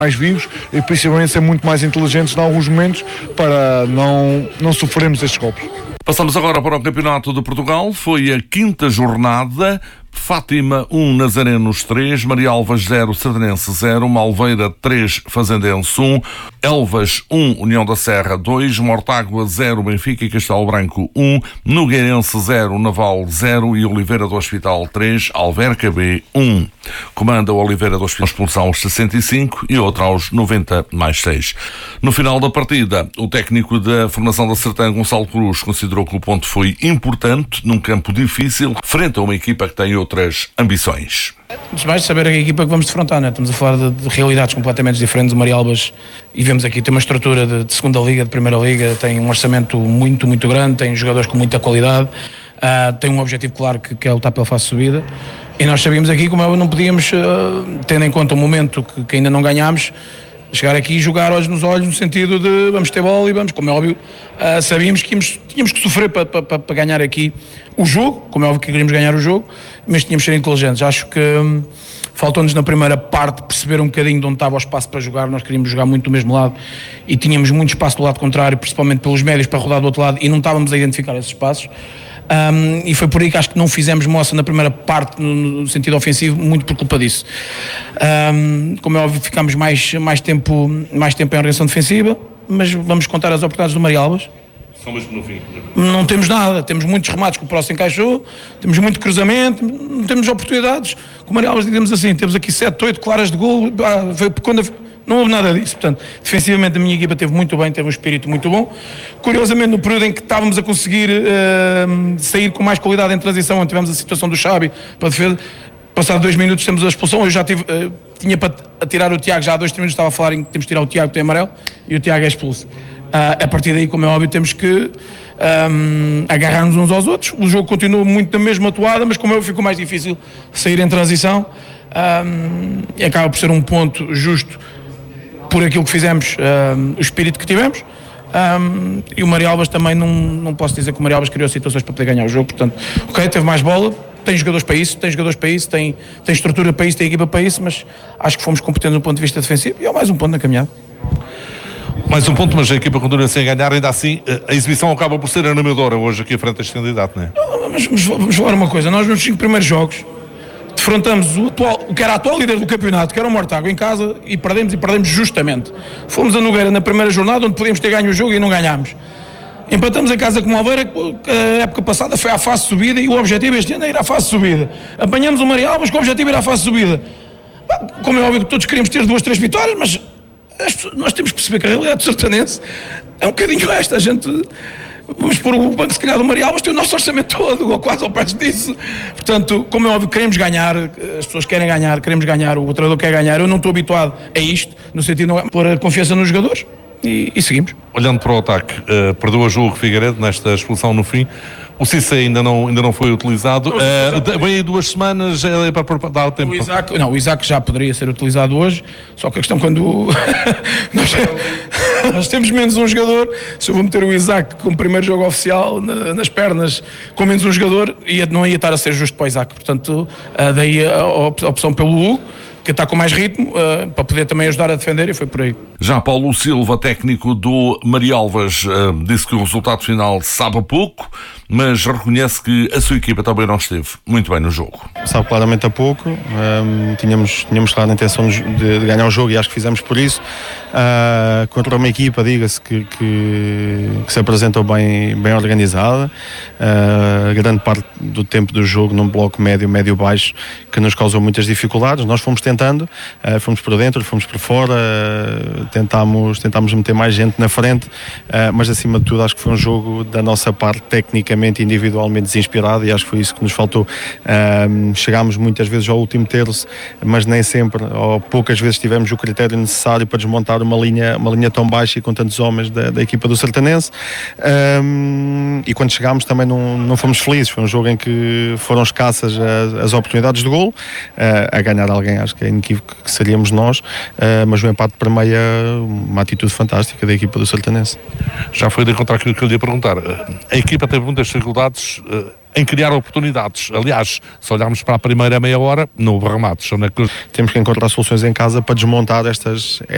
mais vivos e principalmente ser muito mais inteligentes em alguns momentos para não sofrermos estes golpes. Passamos agora para o Campeonato de Portugal. Foi a quinta jornada. Fátima 1, Nazarenos 3, Marialvas 0, Sardenense 0, Malveira 3, Fazendense 1, Elvas 1, União da Serra 2, Mortágua 0, Benfica e Castelo Branco 1, Nogueirense 0, Naval 0 e Oliveira do Hospital 3, Alverca B 1. Comanda o Oliveira do Hospital expulsão aos 65 e outra aos 90 mais 6. No final da partida, o técnico da formação da Sertã, Gonçalo Cruz, considerou que o ponto foi importante num campo difícil, frente a uma equipa que tem outras ambições. Antes de mais, saber a equipa que vamos defrontar, né? Estamos a falar de realidades completamente diferentes. O Marialbas, e vemos aqui, tem uma estrutura de segunda liga, de primeira liga, tem um orçamento muito, muito grande, tem jogadores com muita qualidade, tem um objetivo claro que é lutar pela fase de subida. E nós sabíamos aqui como não podíamos, tendo em conta o momento que ainda não ganhámos, chegar aqui e jogar olhos nos olhos no sentido de vamos ter bola e vamos, como é óbvio, sabíamos que tínhamos que sofrer para ganhar aqui o jogo, como é óbvio que queríamos ganhar o jogo, mas tínhamos que ser inteligentes. Acho que faltou-nos na primeira parte perceber um bocadinho de onde estava o espaço para jogar. Nós queríamos jogar muito do mesmo lado e tínhamos muito espaço do lado contrário, principalmente pelos médios para rodar do outro lado, e não estávamos a identificar esses espaços. E foi por aí que acho que não fizemos moça na primeira parte no sentido ofensivo, muito por culpa disso. Como é óbvio, ficámos mais tempo em organização defensiva, mas vamos contar as oportunidades do Marialbas. Só mesmo no fim. Não temos nada, temos muitos remates que o próximo encaixou, temos muito cruzamento, não temos oportunidades. Com o Marialbas, digamos assim, temos aqui 7, 8 claras de golo, não houve nada disso. Portanto, defensivamente a minha equipa teve muito bem, teve um espírito muito bom. Curiosamente, no período em que estávamos a conseguir sair com mais qualidade em transição, onde tivemos a situação do Xabi para a defesa, passados 2 minutos temos a expulsão. Eu já tinha para tirar o Tiago, já há 2, 3 minutos estava a falar em que temos de tirar o Tiago, que tem amarelo, e o Tiago é expulso. A partir daí, como é óbvio, temos que agarrar-nos uns aos outros. O jogo continua muito da mesma toada, mas como é óbvio, ficou mais difícil sair em transição, e acaba por ser um ponto justo por aquilo que fizemos, o espírito que tivemos. E o Marialbas também, não posso dizer que o Marialbas criou situações para poder ganhar o jogo. Portanto, ok, teve mais bola, tem jogadores para isso, tem estrutura para isso, tem equipa para isso, mas acho que fomos competentes do ponto de vista defensivo e é mais um ponto na caminhada. Mais um ponto, mas a equipa continua sem ganhar, ainda assim a exibição acaba por ser animadora hoje aqui à frente deste candidato, não é? Mas vamos falar uma coisa, nós nos 5 primeiros jogos defrontamos o que era atual líder do campeonato, que era o Mortágua, em casa, e perdemos justamente. Fomos a Nogueira na primeira jornada, onde podíamos ter ganho o jogo e não ganhámos. Empatamos em casa com o Alveira, que a época passada foi à fase de subida, e o objetivo este ano é ir à fase de subida. Apanhamos o Marialbas, que o objetivo era a fase de subida. Como é óbvio que todos queríamos ter 2, 3 vitórias, mas nós temos que perceber que a realidade do sertanense é um bocadinho esta. A gente, vamos pôr o banco, se calhar, do Marialbas, tem o nosso orçamento todo, ou quase ao preço disso. Portanto, como é óbvio, queremos ganhar, as pessoas querem ganhar, queremos ganhar, o treinador quer ganhar. Eu não estou habituado a isto, no sentido de não pôr a confiança nos jogadores, e seguimos. Olhando para o ataque, perdeu a jogo Figueiredo nesta expulsão no fim. O Cissé ainda não foi utilizado. Vem aí 2 semanas para dar o tempo. O Isaac já poderia ser utilizado hoje, só que a questão quando nós temos menos um jogador, se eu vou meter o Isaac como primeiro jogo oficial nas pernas com menos um jogador, não ia estar a ser justo para o Isaac. Portanto, daí a opção pelo Hugo, que está com mais ritmo, para poder também ajudar a defender, e foi por aí. Já Paulo Silva, técnico do Marialvas, disse que o resultado final sabe pouco, mas reconhece que a sua equipa também não esteve muito bem no jogo. Sabe claramente a pouco, tínhamos claro a intenção de ganhar o jogo, e acho que fizemos por isso. Contra uma equipa, diga-se, que se apresentou bem organizada, grande parte do tempo do jogo num bloco médio-baixo, que nos causou muitas dificuldades. Nós fomos tentando, fomos por dentro, fomos por fora, tentámos meter mais gente na frente, mas acima de tudo acho que foi um jogo da nossa parte tecnicamente, individualmente desinspirado, e acho que foi isso que nos faltou. Chegámos muitas vezes ao último terço, mas nem sempre, ou poucas vezes tivemos o critério necessário para desmontar uma linha tão baixa e com tantos homens da equipa do Sertanense, e quando chegámos também não fomos felizes. Foi um jogo em que foram escassas as oportunidades de golo. A ganhar alguém acho que é inequívoco que seríamos nós, mas o empate para meia, uma atitude fantástica da equipa do Sertanense. Já foi de encontrar aquilo que eu lhe ia perguntar. A equipa teve muitas dificuldades em criar oportunidades. Aliás, se olharmos para a primeira meia hora, não houve remates. Temos que encontrar soluções em casa para desmontar estas